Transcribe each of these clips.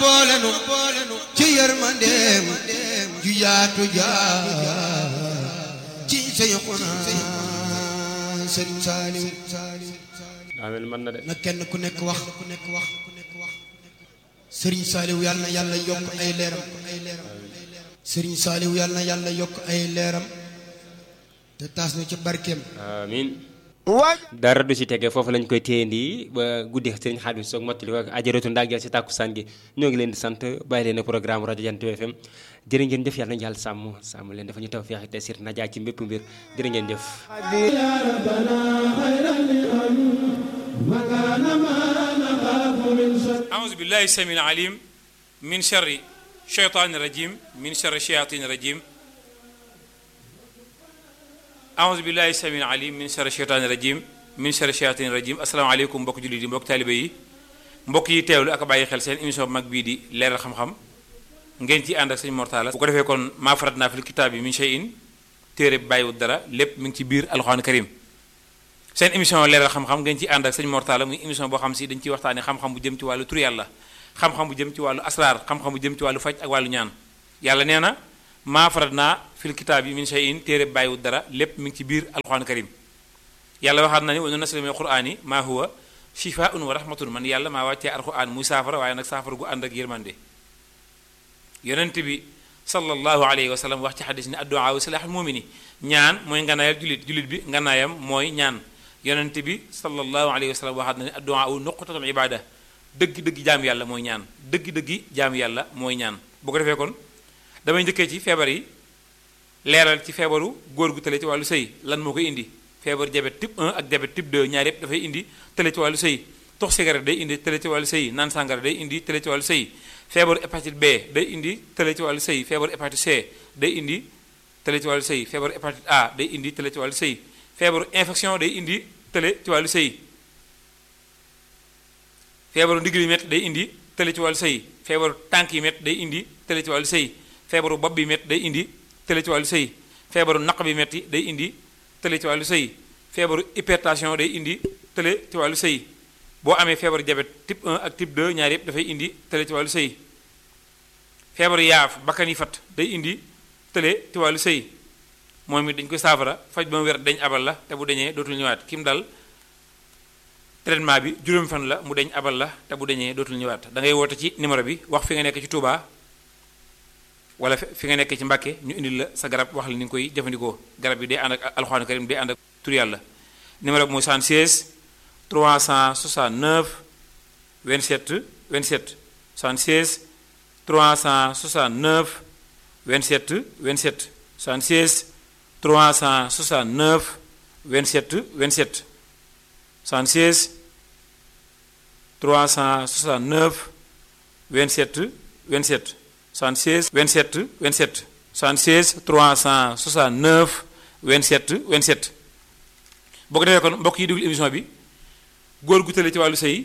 boolenu ci yërmandeem ju yaatu ci Seyxuna Sëriñ Saaliw amiin mën na de na kenn ku nekk wax Sëriñ Saaliw yàlla na yàlla yokk ay leeram Sëriñ Saaliw yàlla na yàlla yokk ay leeram te taas na ci barkeem amiin dara du ci tege foofu lañ koy téyendi ba guddi Sëriñ Xaadim soog mottali ko ak ajaratu ndàggeel ci tàkkusaan gi ñoo ngi leen di sant bàyyi leen programme rajo Jant FM jërë ngeen jëf yàlla na yàlla sàmm leen dafa ñu taw feexi te sir na jaa ci mbépp mbir jërë ngeen jëf أعوذ بالله السميع العليم من شر الشيطان الرجيم من شر الشياطين الرجيم أعوذ بالله السميع العليم من شر الشيطان الرجيم من شر الشياطين الرجيم السلام عليكم mbokk jullit yi mbokk taalibe yi mbokk yi teewlu ak bàyyi xel seen émission bu mag bii di leeral xam-xam ngeen ci ànd ak sëñ Mortalla bu ko defee kon maa faratnaa fil kitaabi min shay'in téere bi bàyyiwul dara lépp mi ngi ci biir alxuraan karim seen émission leeral xam-xam ngeen ci ànd ak sëñ Mortalla muy émission boo xam si dañ ciy waxtaane xam-xam bu jëm ci wàllu tur yàlla xam-xam bu jëm ci wàllu asraar xam-xam bu jëm ci wàllu faj ak wàllu ñaan yàlla nee na maa faratnaa fil kitaabi min shay'in téere bi bàyyiwul dara lépp mi ngi ci biir alxuraan karim yàlla waxaat na ni wa nunazzilu mina al-qur'ani maa huwa shifaa'un wa rahmatun man yàlla maa wàccee alxuraan muy saafara waaye nag saafara gu ànd ak yërmande yonent bi sallallahu alayhi wa sallam wax ci xadis ni addu'a silaaxul mu'mini ñaan mooy nganaayal julit bi nganaayam mooy ñaan yonent bi sallallahu alayhi wa sallam waxaat na ni addu'a nuqtatul ibada dëgg-dëgg jaam yàlla mooy ñaan dëgg-dëggi jaam yàlla mooy ñaan bu ko defee kon damay njëkkee ci feebar yi leeral ci feebaru góor gu tële ci wàllu sëy lan moo koy indi feebar diabète type 1 ak diabète type 2 ñaar yëpp dafay indi tële ci wàllu sëy tox cigarette day indi tële ci wàllu sëy naan sàngara day indi tële ci wàllu sëy feebaru hépatite B day indi tële ci wàllu sëy feebaru hépatite C day indi tële ci wàllu sëy feebaru hépatite A day indi tële ci wàllu sëy feebaru infection day indi tële ci wàllu sëy feebaru ndigg yi métti day indi tële ci wàllu sëy feebaru tànk yi métti day indi tële ci wàllu sëy feebaru bopp bi métti day indi tële ci wàllu sëy feebaru naq bi métti day indi tële ci wàllu sëy feebaru hypertension day indi tële ci wàllu sëy boo amee feebaru diabète type 1 ak type 2 ñaar yëpp dafay indi tële ci wàllu sëy feebaru yaaf bakkan yi fat day indi tële ci wàllu sëy moom it dañ koy saafara faj ba mu wér dañ abal la te bu deñee dootul ñëwaat kim dal traitement bi juróomi fan la mu deñ abal la te bu deñee dootul ñëwaat da ngay woote ci numéro bi wax fi nga nekk ci Touba wala fi nga nekk ci Mbàkke ñu indil la sa garab wax la ni nga koy jëfandikoo garab yi day ànd ak alxuraan karim day ànd ak tur yàlla numéro bi mooy 76 369 27 27 76 369 27 27 76 369 27 27 76 369 27 27 76 27 27 76 369 27 27 boo ko defee kon mbokk yi déglu émission bi góor gu tële ci wàllu sëy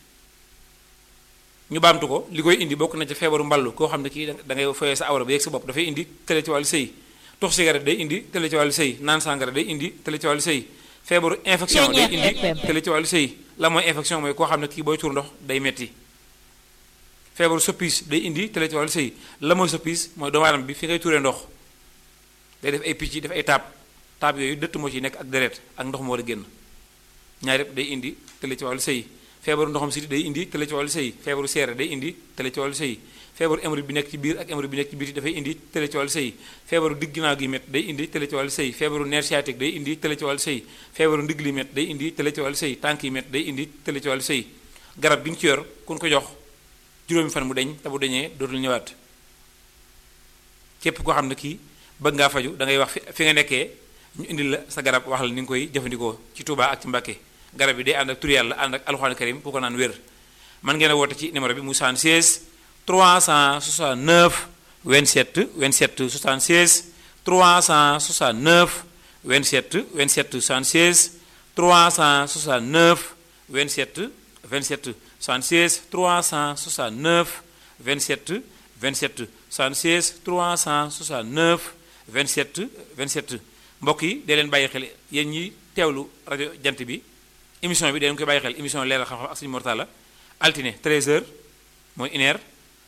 ñu baamtu ko li koy indi bokk na ci feebaru mballu koo xam ne kii da ngay foyee sa awra ba yegg sa bopp dafay indi tële ci wàllu sëy tux cigarette day indi tële ci wàllu sëy naan sàngara day indi tële ci wàllu sëy feebaru infection day indi tële ci wàllu sëy la mooy infection mooy koo xam ne kii booy tuur ndox day metti feebaru soppis day indi tële ci wàllu sëy la mooy soppis mooy doomu aadama bi fi ngay tuuree ndox day def ay picc def ay taab yooyu dëtt moo ci nekk ak deret ak ndox moo war a génn ñaar yëpp day indi tële ci wàllu sëy feebaru ndoxam siti day indi tële ci wàllu sëy feebaru seere day indi tële ci wàllu sëy feebaru hémorroïde bi nekk ci biir ak hémorroïde bi nekk ci biir dafay indi tële ci wàllu sëy feebaru digg ginnaaw gi métt day indi tële ci wàllu sëy feebaru nerf sciatique day indi tële ci wàllu sëy feebaru ndigg li métt day indi tële ci wàllu sëy tànk yi métt day indi tële ci wàllu sëy garab gi nga ci yor kun ko jox juróomi fan mu deñ te bu deñee dootul ñëwaat képp koo xam ne kii bëgg ngaa faju da ngay wax fi nga nekkee ñu indil la sa garab wax la ni nga koy jëfandikoo ci Touba ak ci Mbàkke garab yi day ànd ak tur yàlla ànd ak alxuraan karim ku ko naan wér man ngeen a woote ci numéro bi mu 76 369 27 27 76 369 27 27 76 369 27 27 76 369 27 27 76 369 27 27 mbokk yi dee leen bàyyi xel yéen ñi teewlu rajo jant bi émission bi dee leen koy bàyyi xel émission leeral xam-xam ak Sëriñ Mortalla altine 13h mooy 1h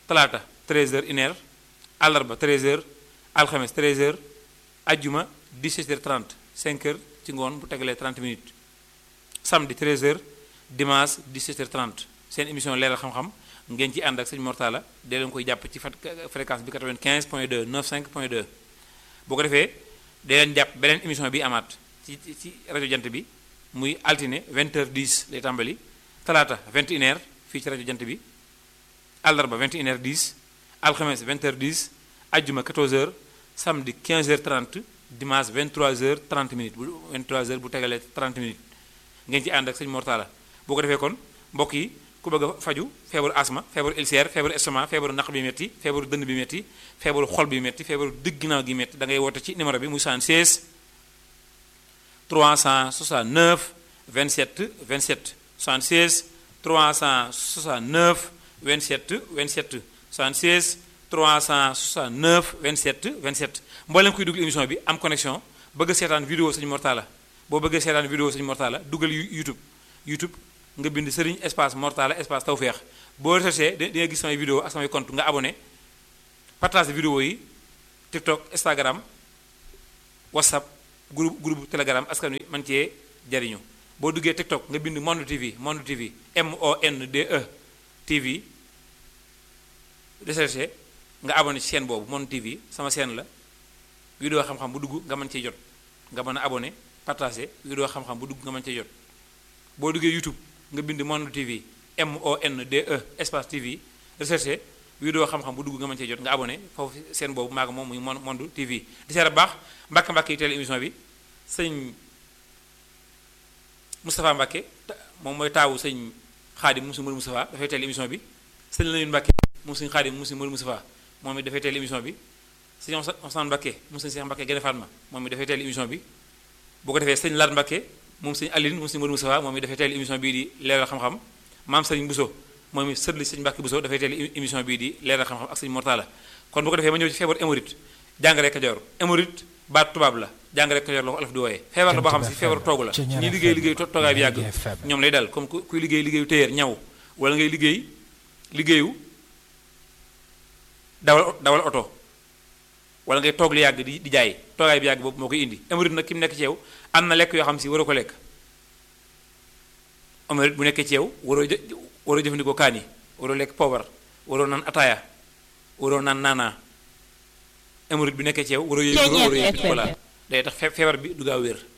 talaata 13h 1h àllarba 13h alxames 13h ajjuma 17h30 5h ci ngoon bu tegalee 30 minutes samedi 13h dimanche 17h30 seen émission leeral xam-xam ngeen ci ànd ak sëñ Mortala dee leen koy jàpp ci fréquence bi 95.2 95.2 boo ko defee dee leen jàpp beneen émission bi amaat ci rajo jant bi muy altine 20h10 lay tàmbali talaata 21h fii ci rajo jant bi àllarba 21h10 alxames 20h10 ajjuma 14h samedi 15h30 dimanche 23h30 minutes bu 23h bu tegalee 30 minutes ngeen ci ànd ak sëñ Mortala boo ko defee kon mbokk yi ku bëgg a faju feebaru asma feebaru ulcère feebaru estomac feebaru naq bi metti feebaru dënn bi metti feebaru xol bi metti feebaru digg ginnaaw gi metti da ngay woote ci numéro bi muy 76 369 27 27 76 369 27 27 76 369 27 27 mboolem kuy dugg émission bi am connexion bëgg a seetaan vidéo sëñ Mortala boo bëggee seetaan vidéo sëñ Mortala dugal YouTube nga bind Serigne espace Mortala espace Tawfekh boo recherché di nga gis samay vidéo ak samay compte nga abonné partage vidéo yi TikTok Instagram WhatsApp groupe Telegram askan wi man cee jariñu boo duggee TikTok nga bind Monde TV MONDE TV recherché nga abonné ci chaîne boobu Monde TV sama chaîne la vidéo xam-xam bu dugg nga mën cee jot nga mën a abonné partagé vidéo xam-xam bu dugg nga mën cee jot boo duggee YouTube nga bind Monde TV MONDE espace TV recherché vidéo xam-xam bu dugg nga mën cee jot nga abonné foofu seen boobu maa ngi moom muy Monde TV di seet baax mbàkk yi teel émission bi sëñ Moustapha Mbacke moom mooy taawu sëñ Xaadim mu si Mër Moustapha dafay teel émission bi sëñ Lamine Mbacke mu sëñ Xaadim mu si Mër Moustapha moom it dafay teel émission bi sëñ Ousmane Mbacke mu sëñ Cheikh Mbacke Gene Fatma moom it dafay teel émission bi boo ko defee sëñ Lat Mbacke moom sëñ Aline mu si Mër Moustapha moom it dafay teel émission bii di leeral xam-xam maam sëñ Bousso moom it sëtli sëñ Mbacke Bousso dafay teel émission bii di leeral xam-xam ak sëñ Mortala kon bu ko defee ma ñëw ci feebar hémorroïde jàngare Kajoor hémorroïde baat tubaab la jàngare Kajoor la ko olof di wooyee feebar la boo xam si feebaru toogu la ñi liggéey toogaay bi yàgg ñoom lay dal comme kuy liggéeyu téyeer ñaw wala ngay liggéeyu dawal oto wala ngay toog li yàgg di jaay toogaay bi yàgg boobu moo koy indi hémorroïde nag ki mu nekk ci yow am na lekk yoo xam si waroo ko lekk hémorroïde bu nekkee ci yow waroo jëfandikoo kaani waroo lekk poobar waroo naan ataaya waroo naan naanaa hémorroïde bi nekkee ci yow waroo yëy wala day tax feebar bi du gaaw wér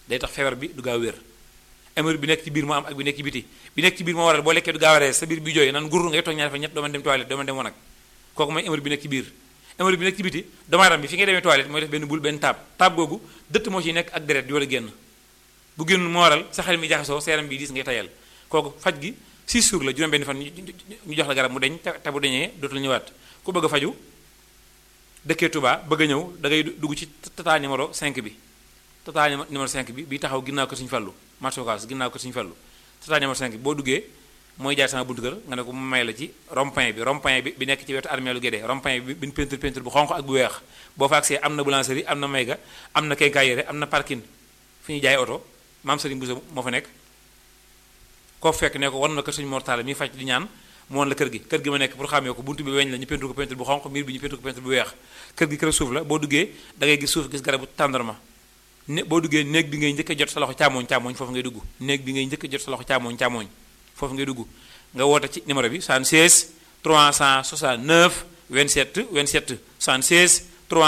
hémorroïde bi nekk ci biir moo am ak bi nekk ci biti bi nekk ci biir moo waral boo lekkee du gaaw a rees sa biir bi jooy naan gurur ngay toog ñaari fa ñett doo mën dem toilette doo mën dem wanag kooku mooy hémorroïde bi nekk ci biir hémorroïde bi nekk ci biti doomu aadama bi fi ngay demee toilette mooy def benn bul benn taab googu dëtt moo ciy nekk ak deret di war a génn bu génn moo waral sa xel mi jaxasoo sa yaram bi diis ngay tayal kooku faj gi 6 jours la juróom benn fan ñu jox la garab mu deñ te bu deñee dootul ñëwaat ku bëgg a faju dëkkee Touba bëgg a ñëw da ngay dugg ci tata numéro 5 bi tata numéro 5 bi taxaw ginnaaw ko Sëñ Fallu marché Ocass ginnaaw ko Sëñ Fallu tata numéro 5 bi boo duggee mooy jaar sama buntu kër nga ne ko mu may la ci rond-point bi nekk ci wetu armée lu Guédé rond-point bi bin peinture bu xonq ak bu weex boo fa agsee am na boulangerie am na mayga am na quincaillerie am na parking fi ñu jaay oto maam Serigne Bousso moo fa nekk koo fekk ne ko war na ko Sëñ Mortala mi faj di ñaan mu woon la kër gi ma nekk pour xàmmee ko buntu bi weñ la ñu peinture ko peinture bu xonq miir bi ñu peinture ko peinture bu weex kër gi kër suuf la boo duggee da ngay gis suuf gis garabu tàndarma boo duggee néeg bi ngay njëkk a jot sa loxo càmmoñ foofu ngay dugg néeg bi ngay njëkk a jot sa loxo càmmoñ foofu ngay dugg nga woote ci numéro bi 76 369 27 27 76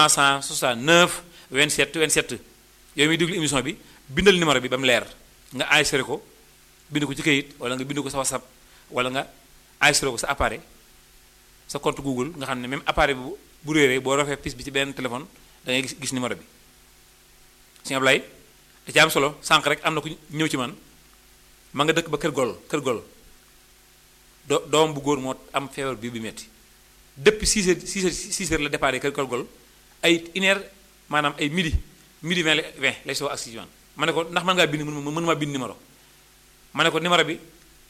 369 27 27 yow miy déglu émission bi bindal numéro bi ba mu leer nga enregistré ko bind ko ci kayit wala nga bind ko sa WhatsApp wala nga enregistré ko sa appareil sa compte Google nga xam ne même appareil bu réeree boo rafee pis bi ci benn téléphone da ngay gis numéro bi Sëñ Ablaye da ci am solo sànq rek am na ku ñëw ci man ma nga dëkk ba kër gol doom bu góor moo am feebar bi metti depuis 6 heures la départ kër gol ay 1 heure maanaam ay midi 20 lay soo ak si man ma ne ko ndax mën ngaa bind mën maa bind numéro ma ne ko numéro bi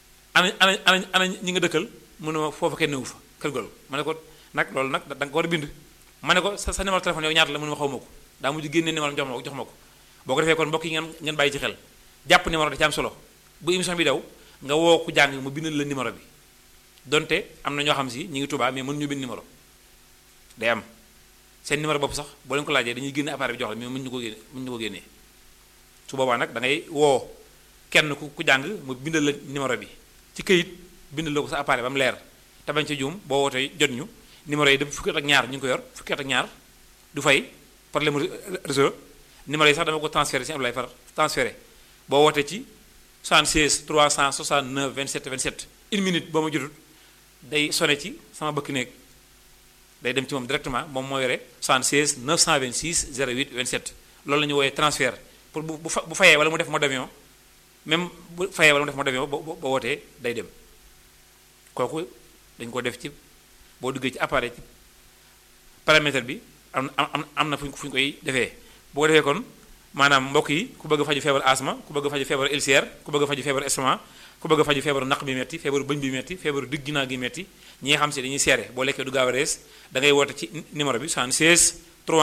ana ñi nga dëkkal mënu ma foofu kenn newu fa kër gol ma ne ko nag loolu nag da nga ko war a bind ma ne ko sa numéro téléphone yow ñaata la mënu ma xaw ma ko daa mujj génnee numéro jox ma ko boo ko defee kon mbokk yi ngeen bàyyi ci xel jàpp numéro da ci am solo bu émission bi daw nga woo ku jàng mu bindal la numéro bi donte am na ñoo xam si ñu ngi Touba mais mënuñu bind numéro day am seen numéro bopp sax boo leen ko laajee dañuy génne appareil bi jox la mais mënuñu ko génnee su boobaa nag da ngay woo kenn ku jàng mu bindal la numéro bi ci këyit bindal la ko sa appareil ba mu leer te bañ ca juum boo wootee jot ñu numéro yi depuis fukki at ak ñaar ñu ngi ko yor fukki at ak ñaar du fay problème réseau numéro yi sax dama ko transféré si Abdoulaye Far transféré boo wootee ci 76 369 27 27 une minute boo ma jotut day sonné ci sama bëkk néeg day dem ci moom directement moom moo yore 76 926 08 27 loolu la ñu wooyee transfert pour bu fayee wala mu def mode avion même bu fayee wala mu def mode avion ba wootee day dem kooku dañ ko def ci boo duggee ci appareil ci paramètre bi am na fu ñu koy defee boo ko defee kon maanaam mbokk yi ku bëgg a faju feebar asma ku bëgg a faju feebar ulcère ku bëgg a faju feebar estomac ku bëgg a faju feebaru naq bi metti feebaru bëñ bi metti feebaru digg ginnaaw gi metti ñi nga xam si dañuy seere boo lekkee du gaaw a rees da ngay woote ci numéro bi 76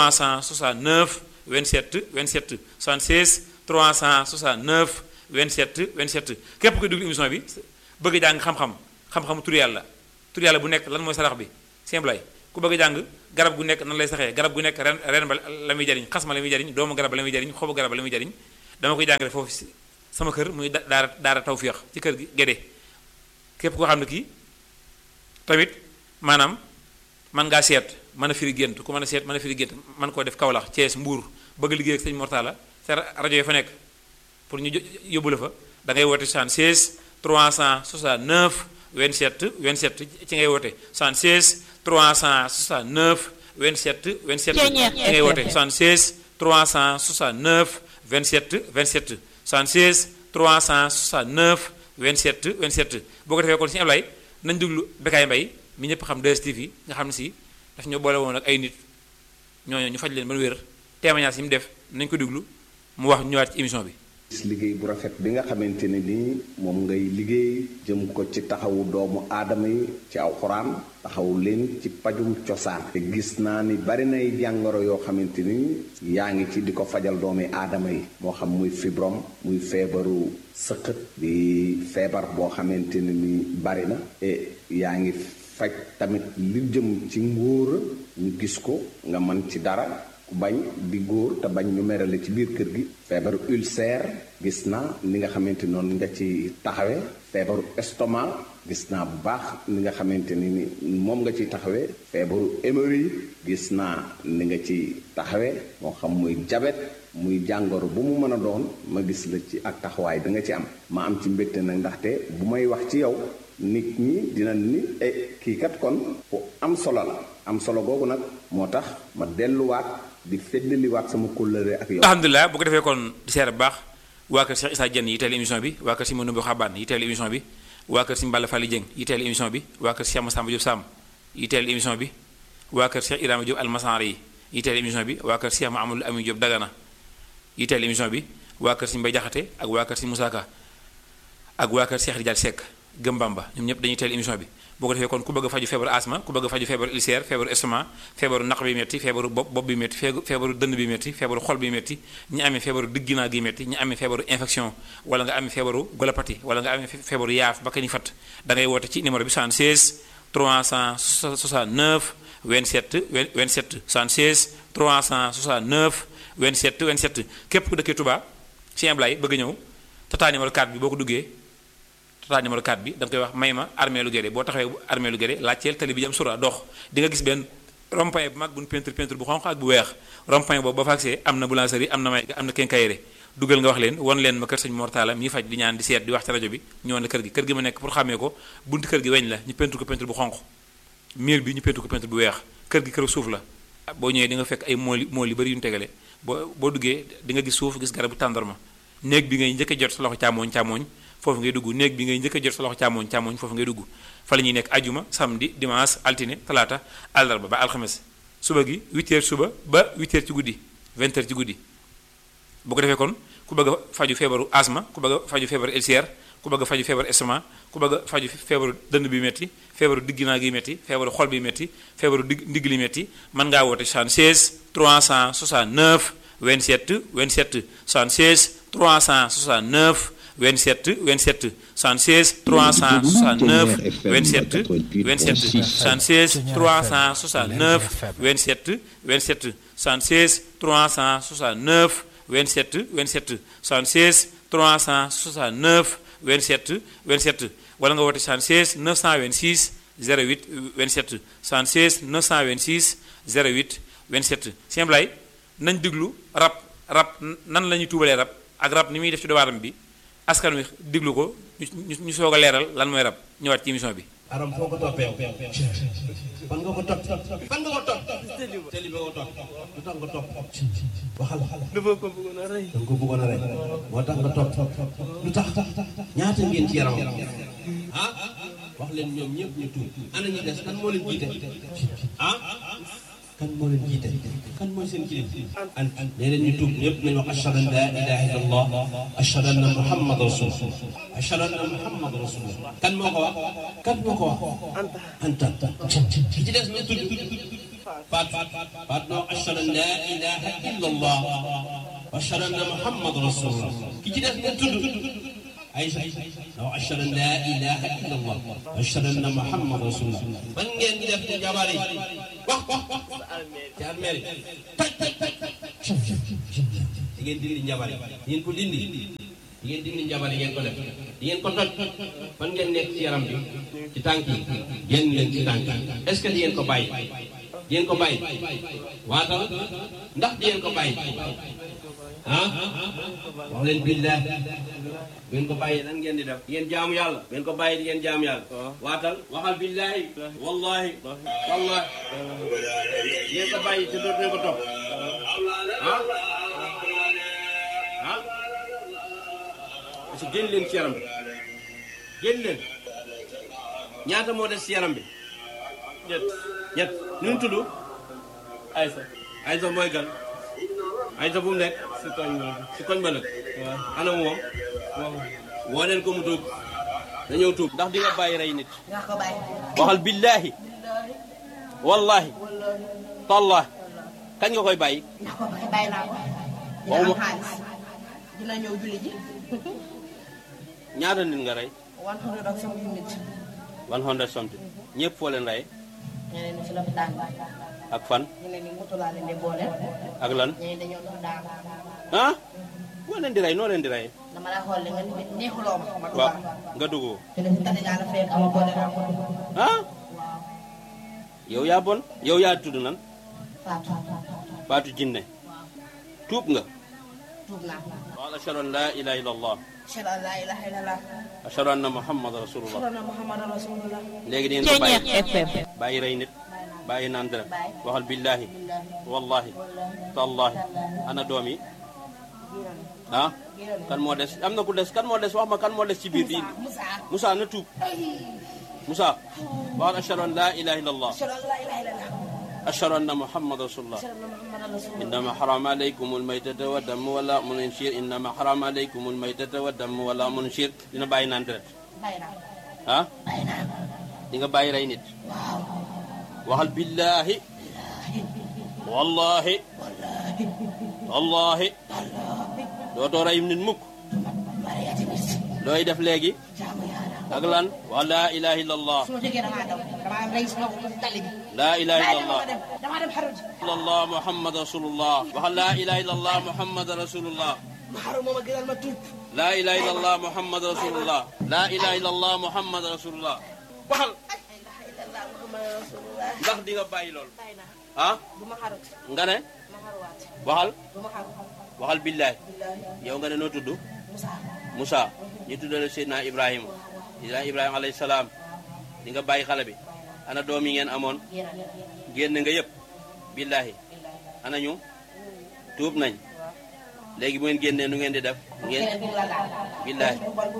369 27 27 76 369 27 27 képp koy dugg émission bi bëgg a jàng xam-xamu tur yàlla bu nekk lan mooy sarax bi simplay ku bëgg a jàng garab gu nekk nan lay saxee garab gu nekk ren ba la muy jariñ xas ma la muy jariñ doomu garab ba la muy jariñ xobu garab ba la muy jariñ dama koy jàngale foofu sama kër muy daara tawfiix ci kër gi Gédé képp koo xam ne kii tamit maanaam man ngaa seet mën a firi gént ku mën a seet mën a firi gént man koo def Kaolack Thiès Mbour bëgg liggéey ak sëñ Mortala sa rajo yi fa nekk pour ñu yóbbu la fa da ngay woote 76 369 27 27 ci ngay woote 76 369 27 27 ci ngay woote 76 369 27 27 76 369 27 27 boo ko defee kon si Ablaye nañ déglu Bécaye Mbaye mi ñëpp xam 2STV nga xam ne si daf ñoo boole woon ak ay nit ñooñu ñu faj leen ba wér témoignage yi mu def nañ ko déglu mu wax ñëwaat ci émission bi. liggéey bu rafet bi nga xamante ne nii moom ngay liggéey jëm ko ci taxawu doomu aadama yi ci alxuraan taxawu leen ci pajum cosaan te gis naa ni bari nay jàngoro yoo xamante ni yaa ngi ci di ko fajal doomi aadama yi moo xam muy fibrom muy feebaru sëqët di feebar boo xamante ne ni bari na yaa ngi faj tamit li jëm ci ngóora ñu gis ko nga mën ci dara ku bañ di góor te bañ ñu merale ci biir kër gi feebaru ulcère gis naa ni nga xamante noonu nga ci taxawee feebaru estomac gis naa bu baax ni nga xamante ni moom nga ci taxawee feebaru hémorroïde gis naa ni nga ci taxawee moo xam muy diabète muy jàngoro bu mu mën a doon ma gis la ci ak taxawaay bi nga ci am ma am ci mbégte nag ndaxte bu may wax ci yow nit ñi dina ni kii kat kon ku am solo la am solo googu nag moo tax ma delluwaat di feddaliwaat sama kóllëre ak yow. alhamdulilah bu ko defee kon di seere bu baax waa kër Cheikh Issa Diène yi teel émission bi waa kër si Manoumbe Xabaan yi teel émission bi waa kër si Mballa Fally Dieng yi teel émission bi waa kër Cheikh Massamba Diop Sam yi teel émission bi waa kër Cheikh Ibrahima Diop Almasari yi teel émission bi waa kër Cheikh Mahamadou Amin Diop Dagana yi teel émission bi waa kër si Mbay Jaxate ak waa kër si Moussa Ka ak waa kër Cheikh Rijal Seck Gëm Bamba ñoom ñëpp dañuy teel émission bi boo ko defee kon ku bëgg a faju feebaru asma ku bëgg a faju feebaru ulcère feebaru estomac feebaru naq bi metti feebaru bopp bi metti feebaru dënn bi metti feebaru xol bi metti ñi amee feebaru digginaa gi metti ñi amee feebaru infection wala nga amee feebaru golopathie wala nga amee feebaru yaaf ba ka ni fat da ngay woote ci numéro bi 76 369 27 27 76 369 27 27 képp ku dëkkee Touba ci Ablaye bëgg ñëw tata numéro 4 bi boo ko duggee tata numéro 4 bi da nga koy wax may ma armée lu Guédé boo taxawee armée lu Guédé laajteel tali bi jëm sura dox di nga gis benn rond-point bu mag bu ñu peinture bu xonq ak bu weex rond-point boobu ba fa agsee am na boulangerie am na may am na quincaillerie dugal nga wax leen won leen ma kër sëñ Mortala mi faj di ñaan di seet di wax ci rajo bi ñëwoon na kër gi ma nekk pour xàmmee ko buntu kër gi weñ la ñu peinture ko peinture bu xonq miir bi ñu peinture ko peinture bu weex kër gi këru suuf la boo ñëwee di nga fekk ay mool yu bari yu ñu tegale boo duggee di nga gis suuf gis garabu tàndarma néeg bi ngay njëkk a jot sa loxo càmmooñ foofu ngay dugg néeg bi ngay njëkk a jot sa loxo càmmooñ foofu ngay dugg fa la ñuy nekk ajuma samedi dimanche altine talaata àllarba ba alxames suba gi 8h suba ba 8h ci guddi 20h ci guddi bu ko defee kon ku bëgg a faju feebaru asma ku bëgg a faju feebaru ulcère ku bëgg a faju feebaru estomac ku bëgg a faju feebaru dënn bi metti feebaru digginaa gi metti feebaru xol bi metti feebaru ndigg li metti mën ngaa woote 76 369 27 27 76 369 27 27 76 369 27 27 76 369 27 27 76 369 27 27 76 369 27 27 wala nga woote 76 926 08 27 76 926 08 27 Sëñ Ablaye nañ diglu rab nan la ñuy tuubalee rab ak rab ni muy def ci doomu aadama bi askan wi diglu ko ñu soog a leeral lan mooy rab ñëwaat ci émission bi. aram foo ko toppee fan nga ko topp teli ba ko topp lu tax nga topp waxal dafa ko bëggoon a rey da nga ko bëggoon a rey moo tax nga topp lu tax ñaata ngeen ci yaram ah wax leen ñoom ñëpp ñu tuub ana ñu des kan moo leen jiite ah kan moo leen jiite kan mooy seen kilifa nee leen ñu tuub ñëpp nañu wax ashhadu an la ilaha illallah ashhadu anna muhammad rasulullah ashhadu anna muhammad rasulullah kan moo ko wax anta ki ci des ñu tudd faat noo ashhadu an la ilaha illallah ashhadu anna muhammad rasulullah ki ci des ñu tudd Aïcha noo ashhadu an la ilaha illallah ashhadu anna muhammad rasulullah ban ngeen di def ci jabar yi wax ci armeel yi taj di ngeen dindi njabar yi ngeen ko dindi di ngeen dindi njabar yi ngeen ko def di ngeen ko toj fan ngeen nekk ci yaram bi ci tànk yi génn leen ci tànk yi est-ce que di ngeen ko bàyyi di ngeen ko bàyyi waatal ndax di ngeen ko bàyyi ah wax leen billah ngeen ko bàyyi lan ngeen di def di ngeen jaamu yàlla ngeen ko bàyyi di ngeen jaamu yàlla waatal waxal billahi wallahi wallahi ngeen ko bàyyi te dootu leen ko topp ah parce que génn leen ci yaram bi génn leen ñaata moo des ci yaram bi ñett nu mu tudd Aysa mooy gan Aysa bu mu nekk si koñ ba nag ana moom woo leen ko mu tuub na ñëw tuub ndax di nga bàyyi rey nit waxal billaahi wallaahi tallaahi kañ nga koy bàyyi bàyyi naa ko dina am xaalis dina ñëw julli ji ñaata nit nga rey 100 ak something nit 100 something ñëpp foo leen rey ñeneen ñi ci lopitaan ak fan ñeneen ñi moto laa leen di boole ak lan ñeneen dañoo dox daal ah boo leen di rey noo leen di rey dama lay xool nga neexuloo ma waaw nga dugg te ne tati la fekk ama boole naa ko ah yow yaa bon yow yaa tudd nan Fatou Jinne tuub nga tuub naa wala ashhadu an la ilaha illallah ashhadu an la ilaha illallah ashhadu anna muhammad rasulullah ashhadu anna muhammad rasulullah léegi di ngeen ko bàyyi bàyyi rey nit bàyyi naan dara waxal billahi wallahi tallahi ana doom yi ah kan moo des am na ku des kan moo des wax ma kan moo des ci biir bi Moussa na tuub Moussa waxal ashhadu an la ilaha illallah ashhadu anna muhammad rasulullah innama harama alaykum almaytata wa damm wala munshir innama harama alaykum almaytata wa damm wala munshir dina bàyyi naan deret ah di nga bàyyi rey nit waxal billahi wallahi wallahi dootoo rey nit mukk looy def léegi ak lan wa la ilaha illallah la ilaha illallah illallah muhammad rasulullah waxal la ilaha illallah muhammad rasulullah la ilaha illallah muhammad rasulullah la ilaha illallah muhammad rasulullah waxal ndax di nga bàyyi loolu ah nga ne waxal billahi yow nga ne noo tudd Moussa ñu tuddale Seydina Ibrahima alayhi salaam di nga bàyyi xale bi ana doom yi ngeen amoon génn nga yëpp billahi ana ñu tuub nañ léegi bu ngeen génnee nu ngeen di def ngeen billahi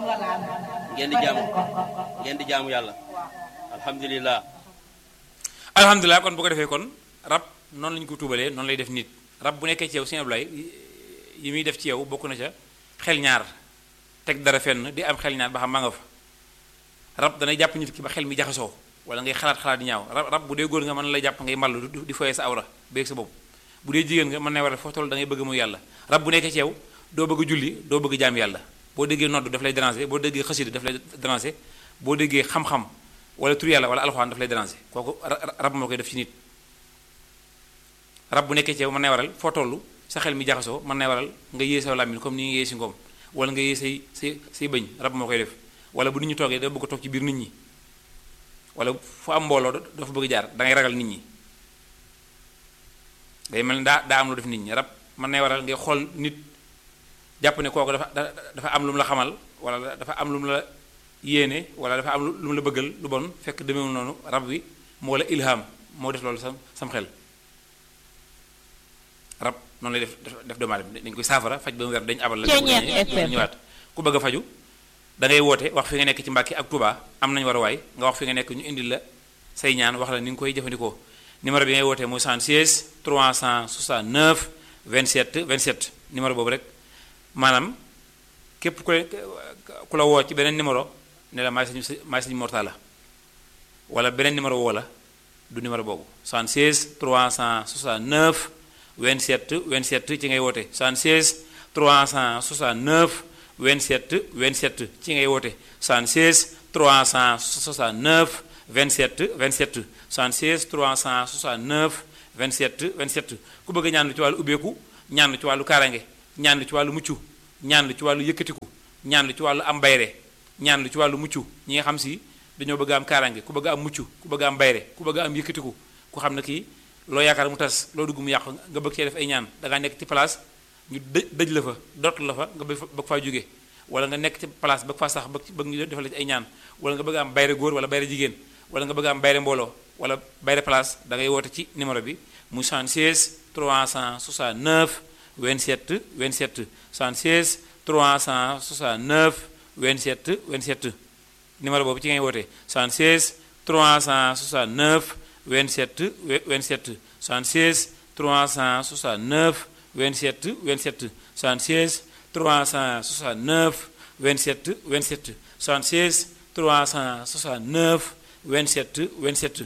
ngeen di jaamu yàlla alhamdulillah kon bu ko defee kon rab noonu lañu ko tuubalee noonu lay def nit rab bu nekkee ci yow Sëñ Ablaye yi muy def ci yow bokk na ca xel ñaar teg dara fenn di am xel ñaar ba xam maa nga fa rab danay jàpp nit ki ba xel mi jaxasoo wala ngay xalaat ñaaw rab bu dee góor nga mën lay jàpp ngay mballu di foyee sa awra beeg sa bopp bu dee jigéen nga mën na war a foofu toll da ngay bëgg mu yàlla rab bu nekkee ci yow doo bëgg julli doo bëgg jaam yàlla boo déggee nodd daf lay déranger boo déggee xasida daf lay déranger boo déggee xam-xam wala tur yàlla wala alxuraan daf lay déranger kooku rab moo koy def ci nit rab bu nekkee ci yow mën nay waral foo toll sa xel mi jaxasoo mën nay waral nga yée sa làmmiñ comme ni nga yée si ngoom wala nga yée say bëñ rab moo koy def wala bu nit ñi toogee da bëgg a toog ci biir nit ñi wala fu am mbooloo dafa bëgg jaar da ngay ragal nit ñi day mel ni daa am lu def nit ñi rab mën nay waral ngay xool nit jàpp ne kooku dafa am lu mu la xamal wala dafa am lu mu la yéene wala dafa am lu mu la bëggal lu bon fekk demeewul noonu rab wi moo la ilham moo def loolu sam xel rab noonu lay def doomu aadama dañ koy saafara faj ba mu weer dañ abal la ñëwaat ku bëgg a faju da ngay woote wax fi nga nekk ci Mbàkke ak Touba am nañu war a waay nga wax fi nga nekk ñu indil la say ñaan wax la ni nga koy jëfandikoo numéro bi ngay wootee mooy 76 369 27 27 numéro boobu rek maanaam képp ku la woo ci beneen numéro ne la maay sëñ Mortalla wala beneen numéro woo la du numéro boobu 76 369 27 27 ci ngay woote 76 369 27 27 ci ngay woote 76 369 27 27 76 369 27 27 ku bëgg ñaan lu ci wàllu ubbeeku ñaan lu ci wàllu kaaraange ñaan lu ci wàllu mucc ñaan lu ci wàllu yëkkatiku ñaan lu ci wàllu am bayre ñaan lu ci wàllu mucc ñi nga xam si dañoo bëgg am kaaraange ku bëgg am mucc ku bëgg am bayre ku bëgg am yëkkatiku ku xam ne kii loo yaakaar mu tas loo dugg mu yàqu nga bëgg cee def ay ñaan da ngaa nekk ci place ñu dëj la fa dootu la fa nga bëgg faa jóge wala nga nekk ci place bëgg faa sax bëgg ñu defal la ci ay ñaan wala nga bëgg am bayre góor wala bayre jigéen wala nga bëgg am bayre mbooloo wala bayre place da ngay woote ci numéro bi mu 76 369 27 27 76 369 27 27 numéro boobu ci ngay woote 76 369 27 27 76 369 27 27 76 369 27 27 76 369 27 27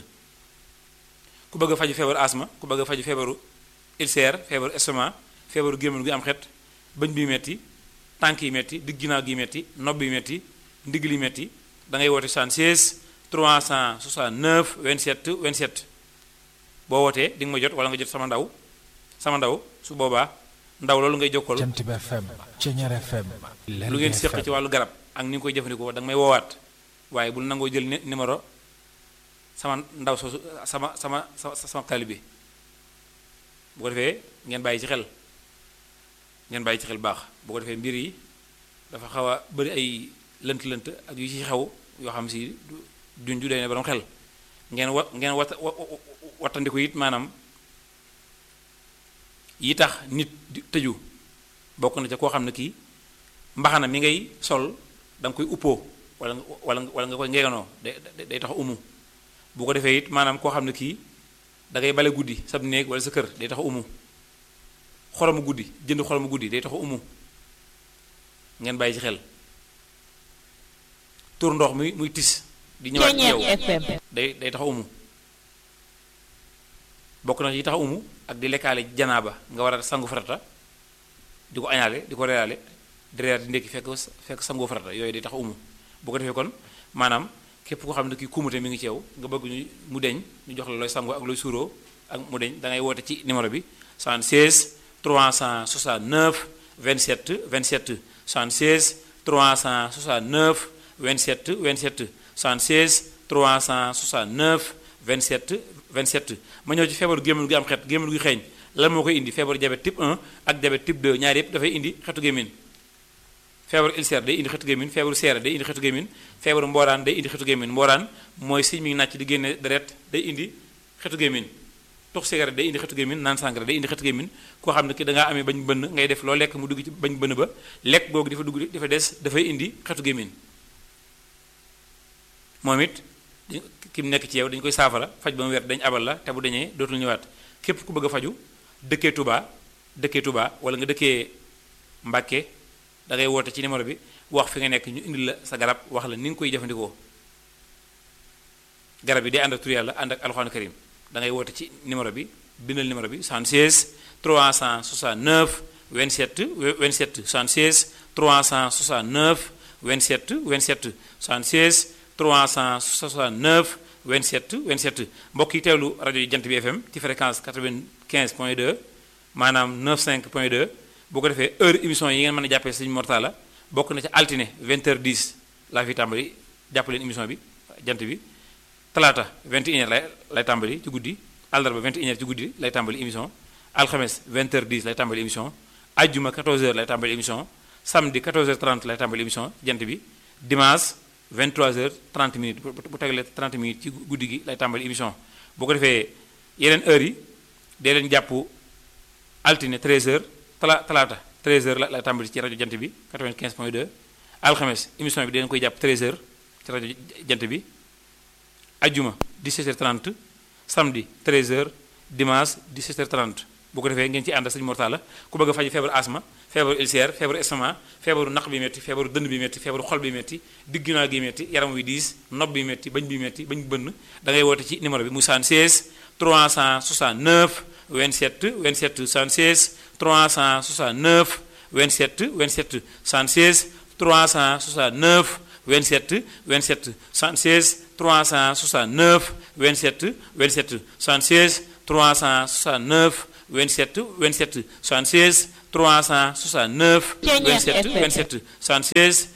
ku bëgg a faju feebaru asma ku bëgg a faju feebaru ulcère feebaru estomac feebaru gémmiñ gu am xet bëñ bi metti tànk yi metti digg ginnaaw gi metti nopp yi metti ndigg li metti da ngay woote 76 369 27 27 boo wootee di nga ma jot wala nga jot sama ndaw su boobaa ndaw loolu ngay jokkool Jamtiba FM Ceñeer FM lu ngeen séq ci wàllu garab ak ni nga koy jëfandikoo da nga may woowaat waaye bul nangoo jël numéro sama ndaw soosu sama taalibe bu ko defee ngeen bàyyi ci xel baax bu ko defee mbir yi dafa xaw a bëri ay lënt ak yu ci xew yoo xam si duñ ju day ne borom xel ngeen wattandiku it maanaam yi tax nit tëju bokk na ca koo xam ne kii mbaxana mi ngay sol da nga koy uppoo wala nga koy ngeeganoo day tax umu bu ko defee it maanaam koo xam ne kii da ngay bale guddi sab néeg wala sa kër day tax umu xoromu guddi jënd xoromu guddi day tax umu ngeen bàyyi ci xel tur ndox muy tis di ñëwaat ci yow day tax umu bokk na ci tax umu ak di lekkaale janaaba nga war a sangu farata di ko añaale di ko reyaale di reer di ndekki fekk sangu farata yooyu day tax umu bu ko defee kon maanaam képp koo xam ne kii kumute mi ngi ci yow nga bëgg mu deñ ñu jox la looy sangu ak looy suuroo ak mu deñ da ngay woote ci numéro bi 76 369 27 27 76 369 27 27 76 369 27 27 ma ñëw ci feebaru gémmiñ gu am xet gémmiñ gu xeeñ lan moo koy indi feebaru diabète type 1 ak diabète type 2 ñaar yëpp dafay indi xetu gémmiñ feebaru ulcère day indi xetu gémmiñ feebaru seere day indi xetu gémmiñ feebaru mbooraan day indi xetu gémmiñ mbooraan mooy siñ mi ngi nàcc di génne deret day indi xetu gémmiñ tux cigarette day indi xetu gémmiñ naan sangara day indi xetu gémmiñ koo xam ne ki da ngaa amee bañ bënn ngay def loo lekk mu dugg ci bañ bënn ba lekk googu dafa dugg dafa des dafay indi xetu gémmiñ moom it ki mu nekk ci yow dañu koy saafara faj ba mu wér dañ abal la te bu dañee dootul ñëwaat képp ku bëgg a faju dëkkee Touba wala nga dëkkee Mbàkke da ngay woote ci numéro bi wax fi nga nekk ñu indil la sa garab wax la ni nga koy jëfandikoo garab yi day ànd ak tur yàlla ànd ak alxuraan karim da ngay woote ci numéro bi bindal numéro bi 76 369 27 27 76 369 27 27 76 369 27 27 mbokk yi teewlu rajo yi Jant bi FM ci fréquence 95.2 maanaam 95.2 boo ko defee heure émission yi ngeen mën a jàppee Sëñ Mortala bokk na ci altine 20h10 laa fi tàmbali jàpp leen émission bi jant bi talaata 21h lay tàmbali ci guddi àllarba 21h ci guddi lay tàmbali émission alxames 20h10 lay tàmbali émission ajjuma 14h lay tàmbali émission samedi 14h30 lay tàmbali émission jant bi dimanche 23h30 minutes bu tegalee 30 minutes ci guddi gi lay tàmbali émission boo ko defee yeneen heures yi dee leen jàpp altine 13h talaata 13h lay tàmbali ci rajo jant bi 95.2 alxames émission bi dee leen koy jàpp 13h ci rajo jant bi ajjuma 17h30 samedi 13h dimanche 17h30 bu ko defee ngeen ci ànd ak Sëñ Mortala ku bëgg a faju feebaru asma feebaru ulcère feebaru estomac feebaru naq bi métti feebaru dënn bi métti feebaru xol bi métti digg ginnaaw gi métti yaram wi diis nopp bi métti bañ bi métti bañ bënn da ngay woote ci numéro bi mu 76 369 27 27 76 369 27 27 76 369 27 27 76 369 27 27 76 369 27 27 76 369 27 27 76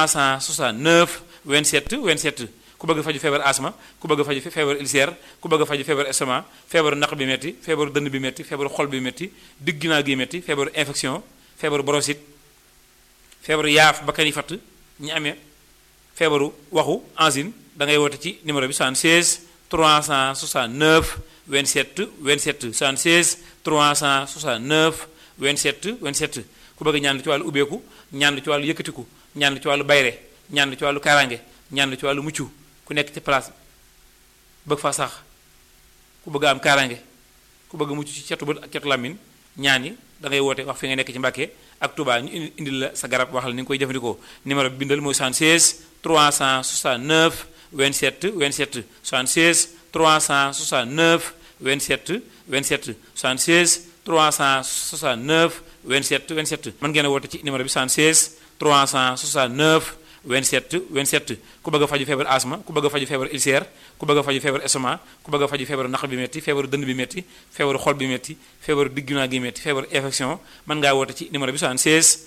369 27 27 ku bëgg faju feebar asma ku bëgg faju feebar ulcère ku bëgg faju feebar estomac feebaru naq bi métti feebaru dënn bi métti feebaru xol bi métti digg ginnaaw gi métti feebaru infection feebaru bronchite feebaru yaaf bakkan yi fatt ñi amee feebaru waxu angine da ngay woote ci numéro bi 76 369 27 27 76 369 27 27 ku bëgg ñaan ci wàllu ubbeeku ñaan ci wàllu yëkkatiku ñaan ci wàllu bayre ñaan ci wàllu kaaraange ñaan ci wàllu mucc ku nekk ci place bëgg fa sax ku bëgg am kaaraange ku bëgg mucc ci cetu bët ak cetu làmmiñ ñaan yi da ngay woote wax fi nga nekk ci Mbàkke ak Touba ñu indil la sa garab wax la ni nga koy jëfandikoo numéro bi bindal mooy 76 369 27 27 76 369 27 27 76 369 27 27 mën ngeen a woote ci numéro bi 76 369 27 27 ku bëgg a faju feebar asma ku bëgg a faju feebar ulcère ku bëgg a faju feebar estomac ku bëgg a faju feebaru naq bi métti feebaru dënn bi métti feebaru xol bi métti feebaru digg ginnaaw gi métti feebaru infection mën ngaa woote ci numéro bi 76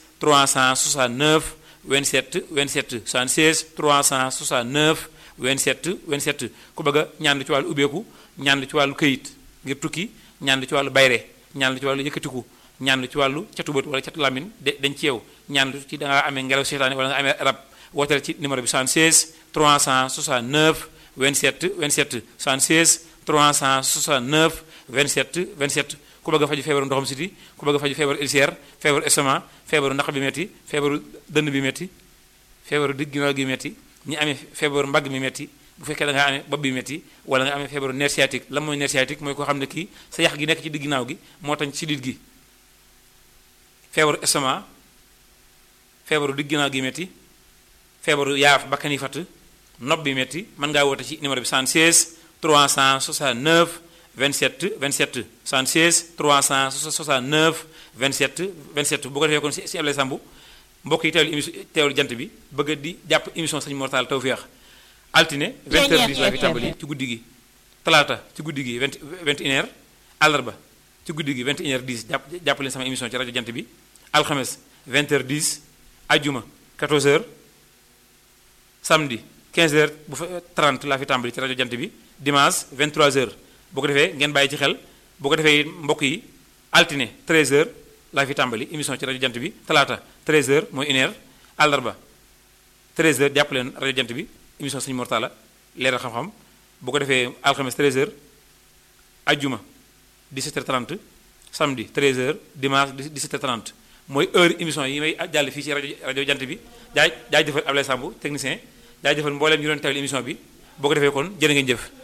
369 27 27 76 369 27 27 ku bëgg a ñaan ci wàllu ubbeeku ñaan ci wàllu këyit ngir tukki ñaan ci wàllu bayre ñaan ci wàllu yëkkatiku ñaan ci wàllu catu bët wala catu lamin dañ ci yow ñaan ci da ngaa amee ngelaw seytaane wala nga amee rab wooteel ci numéro bi 76 369 27 27 76 369 27 27 ku bëgg a faju feebaru ndoxam siti ku bëgg a faju feebaru ulcère feebaru estomac feebaru naq bi métti feebaru dënn bi métti feebaru digg ginnaaw gi métti ñi amee feebaru mbagg mi métti bu fekkee da nga amee bopp bi métti wala nga amee feebaru nerf sciatique lan mooy nerf sciatique mooy koo xam ne kii sa yax gi nekk ci digg ginnaaw gi moo tax ci dit gi feebaru estomac feebaru digg ginnaaw gi métti feebaru yaaf bakkan yi fatt nopp bi métti mën ngaa woote ci numéro bi 76 369 27 27 76 369 27 27 bu ko defee kon si Ablaye Samb mbokk yi teewlu jant bi bëgg di jàpp émission Sëñ Mortala Tawfekh altine 20h10 laa fi tàmbali ci guddi gi talaata ci guddi gi 21h àllarba ci guddi gi 21h10 jàpp leen sama émission ci rajo jant bi alxames 20h10 ajjuma 14h samedi 15h bu fa 30 laa fi tàmbali ci rajo jant bi dimanche 23h boo ko defee ngeen bàyyi ci xel boo ko defee mbokk yi altine 13h laa fi tàmbali émission ci rajo jant bi talaata 13h mooy 1h àllarba 13h jàpp leen rajo jant bi émission Sëñ Mortala leeral xam-xam bu ko defee alxames 13h ajjuma 17h30 samedi 13h dimanche 17h30 mooy heure émission yi may jàll fii ci rajo jant bi jaajëfal Ablaye Samb technicien jaajëfal mbooleem ñu doon teewlu émission bi boo ko defee kon jërë ngeen jëf